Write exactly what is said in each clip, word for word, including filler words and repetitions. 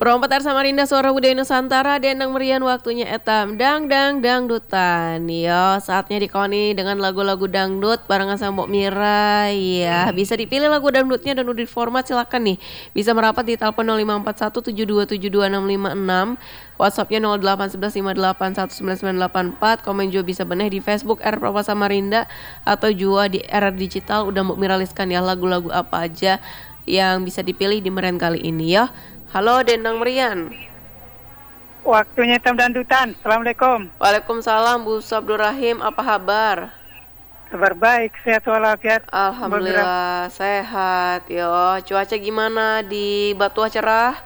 Perompat Samarinda Suara Budaya Nusantara Dendang Merian waktunya etam dang dang dangdutan. Yo, saatnya dikoni dengan lagu-lagu dangdut barengan sama Mbok Mira. Ya, bisa dipilih lagu dangdutnya dan udah di format silakan nih. Bisa merapat di telepon nol lima empat satu tujuh dua tujuh dua enam lima enam, WhatsAppnya nol delapan satu satu lima delapan satu sembilan sembilan delapan empat. Komen juga bisa benih di Facebook R Perompat Samarinda atau juga di R R Digital. Udah Mbok Mira listkan ya lagu-lagu apa aja yang bisa dipilih di Merian kali ini ya. Halo Dendang Merian. Waktunya hitam dangdutan. Assalamualaikum. Waalaikumsalam Bu Sabdurrahim, apa kabar? Kabar baik, sehat walafiat. Alhamdulillah sehat yo. Cuaca gimana di Batuah cerah?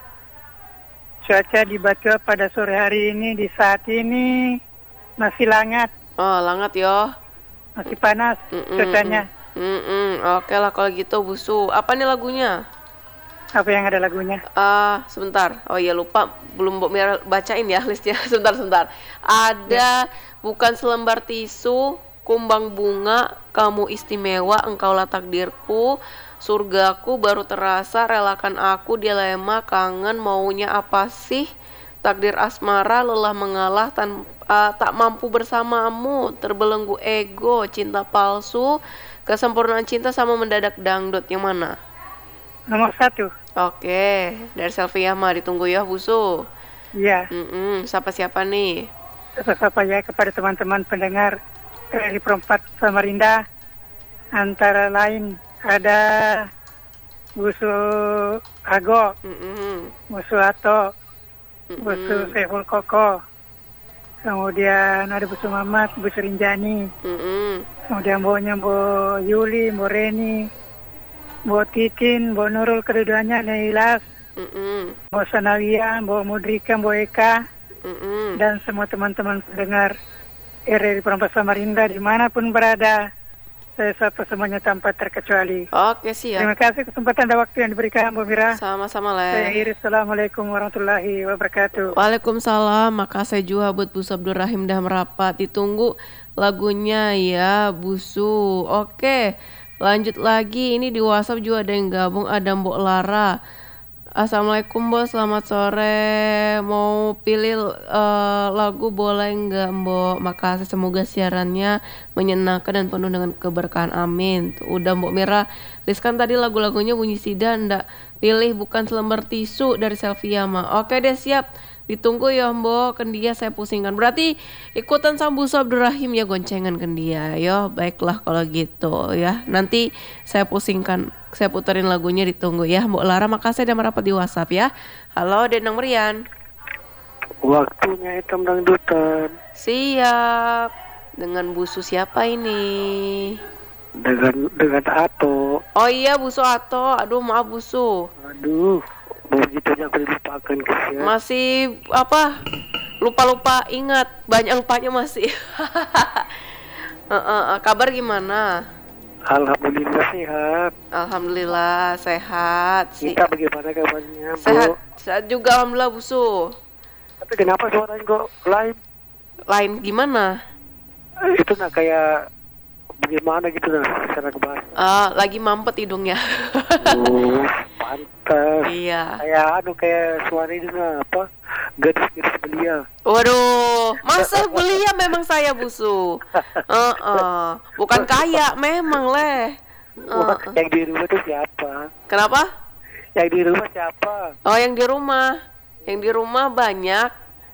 Cuaca di Batuah pada sore hari ini di saat ini masih langat. Oh langat yo. Masih panas Mm-mm, cuacanya. mm-mm. Oke lah kalau gitu Bu Su. Apa nih lagunya? Apa yang ada lagunya? Ah, uh, sebentar. Oh iya lupa, belum Mbok Mira bacain ya listnya. Sebentar, sebentar. Ada ya. Bukan selembar tisu, kumbang bunga, kamu istimewa, engkaulah takdirku, surgaku baru terasa, relakan aku, dilema, kangen, maunya apa sih? Takdir asmara, lelah mengalah, tan uh, tak mampu bersamamu, terbelenggu ego, cinta palsu, kesempurnaan cinta sama mendadak dangdut. Yang mana? Nomor satu. Oke, dari Selvia mah ditunggu ya Busu. Iya. Mm-mm, siapa-siapa nih? Siapa ya kepada teman-teman pendengar dari Perompat Samarinda. Antara lain ada Busu Ago, Mm-mm. Busu Ato, Mm-mm. Busu Saiful Koko. Kemudian ada Busu Mamat, Busu Rinjani. Mm-mm. Kemudian Mboknya Mbok Yuli, Mbok Reni, Mbok Titin, Mbok Nurul keduanya, Nailas, Mm-mm. Mbok Sanawia, Mbok Mudrika, Mbok Eka, Mm-mm. dan semua teman-teman pendengar R R I Perompat Samarinda dimanapun berada. Saya sapa semuanya tanpa terkecuali. Oke siap. Terima kasih kesempatan dan waktu yang diberikan Mbak Mira. Sama-sama Saya leh. Iris, Assalamualaikum warahmatullahi wabarakatuh. Waalaikumsalam. Makasih juga buat Bu Sabdurrahim dah merapat. Ditunggu lagunya ya Busu. Oke. Lanjut lagi, ini di WhatsApp juga ada yang gabung, ada Mbok Lara. Assalamualaikum Bos, selamat sore. Mau pilih uh, lagu boleh nggak Mbok? Makasih, semoga siarannya menyenangkan dan penuh dengan keberkahan, amin. Tuh, udah Mbok Mira listkan tadi lagu-lagunya, bunyi sida ndak pilih bukan selembar tisu dari Selvia mah. Oke deh siap. Ditunggu ya Mbok, kan dia saya pusingkan. Berarti ikutan sama Bu Abdurrahim ya, goncengan kan dia. Yo, baiklah kalau gitu ya. Nanti saya pusingkan, saya puterin lagunya, ditunggu ya. Mbok Lara makasih udah merapat di WhatsApp ya. Halo Dendang Merian. Waktunya hitam dangdutan. Siap. Dengan Busu siapa ini? Dengan dengan Ato. Oh iya Busu Ato. Aduh maaf Busu. Aduh. Begitu aja aku dilupakan ya. Masih apa? Lupa-lupa ingat, banyak lupanya masih. uh, uh, uh, kabar gimana? Alhamdulillah sehat. Alhamdulillah sehat sih. Kita bagaimana kabarnya, Bu? Sehat, sehat juga alhamdulillah Busu. Tapi kenapa suaranya kok lain? Lain gimana? Itu nak kayak bagaimana gitu nah secara kebahasa. Uh, lagi mampet hidungnya. Oh, pantas. Iya. Kayak anu kayak suara itu nah, apa? Gadis-gadis belia. Waduh, masa belia memang saya Busu. Uh, uh. Bukan kaya, memang leh. Uh, uh. Yang di rumah tuh siapa? Kenapa? Yang di rumah siapa? Oh, yang di rumah. Yang di rumah banyak.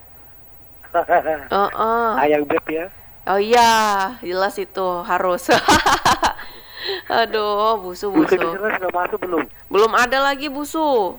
Uh, uh. Ayang Beb ya. Oh iya, jelas itu harus. Aduh, Busu Busu. Sudah masuk belum? Belum ada lagi Busu.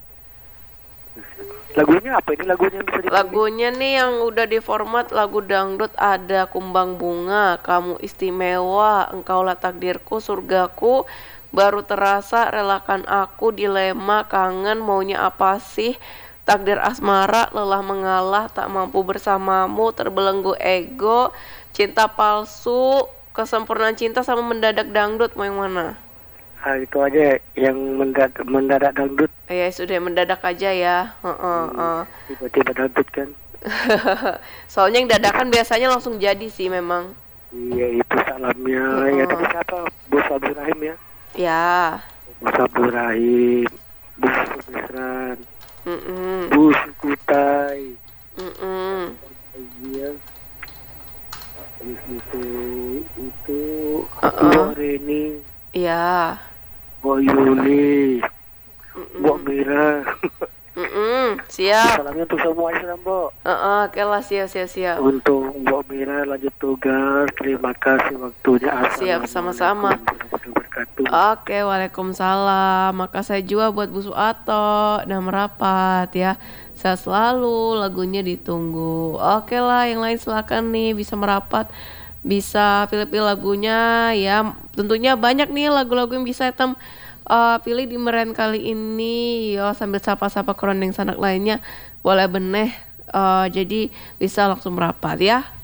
Lagunya apa ini lagunya yang bisa dipilih? Lagunya nih yang udah di format lagu dangdut, ada Kumbang Bunga, Kamu Istimewa, Engkaulah Takdirku, Surgaku, Baru Terasa, Relakan Aku, Dilema, Kangen, Maunya Apa Sih, Takdir Asmara, Lelah Mengalah, Tak Mampu Bersamamu, Terbelenggu Ego, Cinta Palsu, Kesempurnaan Cinta, sama Mendadak Dangdut. Mau yang mana? Ah, itu aja yang mendadak, mendadak dangdut. Ya sudah, mendadak aja ya. uh, uh, uh. Tiba-tiba dangdut kan. Soalnya yang dadakan biasanya langsung jadi sih memang. Iya itu salamnya. uh-uh. Ya tapi siapa? Bos Abdurrahim ya. Ya. Bos Abdurrahim, Bos Besran, Mm-mm. Bus Kutai. Mm-mm. Iya. Habis itu itu Uh-uh. Mbok Reni, Iya. Mbok Yuli, Mbok Mm-mm. Mira. Mm-mm. Siap. Salamnya untuk semua Islam, Mbok. Uh-uh. Oke lah, siap siap siap. Untuk Mbok Mira lanjut tugas. Terima kasih waktunya. Siap, sama-sama. Assalamualaikum warahmatullahi wabarakatuh. Oke, waalaikumsalam. Maka saya juga buat Bu Suato dan merapat ya. Sehat selalu, lagunya ditunggu. Oke lah, yang lain silakan nih bisa merapat, bisa pilih-pilih lagunya ya. Tentunya banyak nih lagu-lagu yang bisa Etam uh, pilih di meren kali ini. Yo sambil sapa-sapa kerondeng sanak lainnya boleh beneh. Uh, jadi bisa langsung merapat ya.